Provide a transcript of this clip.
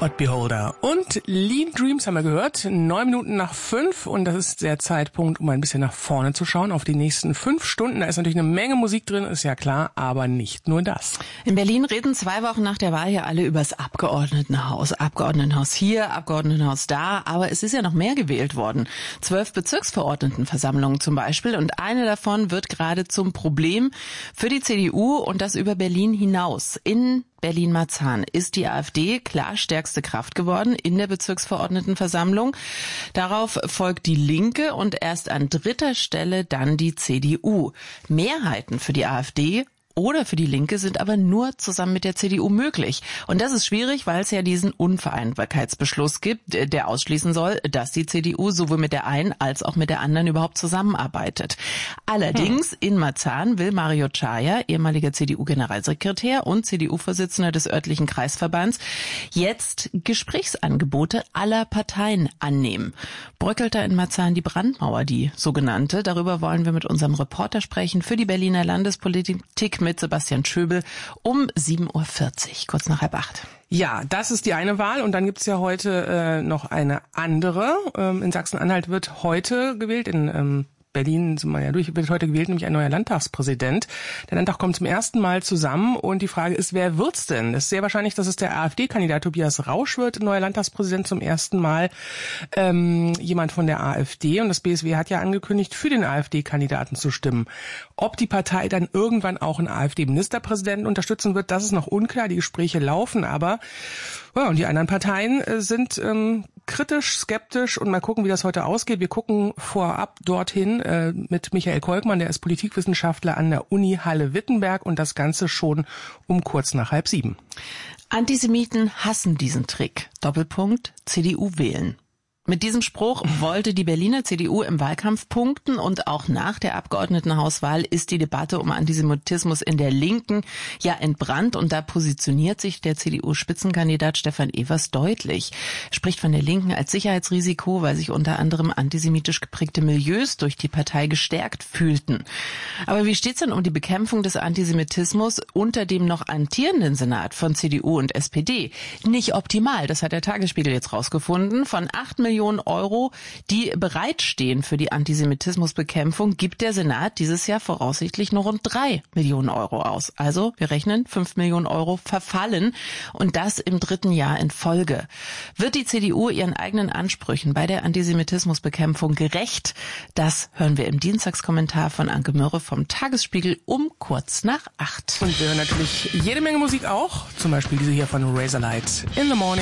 Odd Beholder und Lean Dreams haben wir gehört. 9 Minuten nach 5 und das ist der Zeitpunkt, um ein bisschen nach vorne zu schauen auf die nächsten 5 Stunden. Da ist natürlich eine Menge Musik drin, ist ja klar, aber nicht nur das. In Berlin reden 2 Wochen nach der Wahl ja alle übers Abgeordnetenhaus. Abgeordnetenhaus hier, Abgeordnetenhaus da, aber es ist ja noch mehr gewählt worden. 12 Bezirksverordnetenversammlungen zum Beispiel und eine davon wird gerade zum Problem für die CDU und das über Berlin hinaus. In Berlin-Marzahn ist die AfD klar stärkste Kraft geworden in der Bezirksverordnetenversammlung. Darauf folgt die Linke und erst an 3. Stelle dann die CDU. Mehrheiten für die AfD oder für die Linke sind aber nur zusammen mit der CDU möglich. Und das ist schwierig, weil es ja diesen Unvereinbarkeitsbeschluss gibt, der ausschließen soll, dass die CDU sowohl mit der einen als auch mit der anderen überhaupt zusammenarbeitet. Allerdings in Marzahn will Mario Chaya, ehemaliger CDU-Generalsekretär und CDU-Vorsitzender des örtlichen Kreisverbands, jetzt Gesprächsangebote aller Parteien annehmen. Bröckelt da in Marzahn die Brandmauer, die sogenannte? Darüber wollen wir mit unserem Reporter sprechen für die Berliner Landespolitik mit Sebastian Schöbel um 7.40 Uhr, kurz nach 7:30. Ja, das ist die eine Wahl und dann gibt's ja heute noch eine andere. In Sachsen-Anhalt wird heute gewählt, in Berlin sind wir ja durch, wird heute gewählt, nämlich ein neuer Landtagspräsident. Der Landtag kommt zum ersten Mal zusammen und die Frage ist, wer wird's denn? Es ist sehr wahrscheinlich, dass es der AfD-Kandidat Tobias Rausch wird, neuer Landtagspräsident zum ersten Mal. Jemand von der AfD und das BSW hat ja angekündigt, für den AfD-Kandidaten zu stimmen. Ob die Partei dann irgendwann auch einen AfD-Ministerpräsidenten unterstützen wird, das ist noch unklar. Die Gespräche laufen aber. Ja, und die anderen Parteien sind kritisch, skeptisch und mal gucken, wie das heute ausgeht. Wir gucken vorab dorthin mit Michael Kolkmann, der ist Politikwissenschaftler an der Uni Halle-Wittenberg und das Ganze schon um kurz nach 6:30. Antisemiten hassen diesen Trick. Doppelpunkt, CDU wählen. Mit diesem Spruch wollte die Berliner CDU im Wahlkampf punkten und auch nach der Abgeordnetenhauswahl ist die Debatte um Antisemitismus in der Linken ja entbrannt und da positioniert sich der CDU-Spitzenkandidat Stefan Evers deutlich. Er spricht von der Linken als Sicherheitsrisiko, weil sich unter anderem antisemitisch geprägte Milieus durch die Partei gestärkt fühlten. Aber wie steht's denn um die Bekämpfung des Antisemitismus unter dem noch amtierenden Senat von CDU und SPD? Nicht optimal, das hat der Tagesspiegel jetzt rausgefunden. Von 8 Millionen Euro, die bereitstehen für die Antisemitismusbekämpfung, gibt der Senat dieses Jahr voraussichtlich nur rund 3 Millionen Euro aus. Also, wir rechnen, 5 Millionen Euro verfallen und das im 3. Jahr in Folge. Wird die CDU ihren eigenen Ansprüchen bei der Antisemitismusbekämpfung gerecht? Das hören wir im Dienstagskommentar von Anke Mürre vom Tagesspiegel um kurz nach 8. Und wir hören natürlich jede Menge Musik auch, zum Beispiel diese hier von Razorlight in the Morning.